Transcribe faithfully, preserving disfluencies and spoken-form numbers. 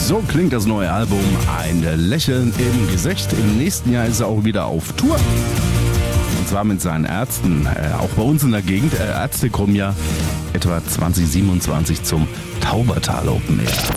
So klingt das neue Album. Ein Lächeln im Gesicht. Im nächsten Jahr ist er auch wieder auf Tour. Und zwar mit seinen Ärzten. Äh, auch bei uns in der Gegend. Äh, Ärzte kommen ja etwa zwanzig siebenundzwanzig zum Taubertal Open Air.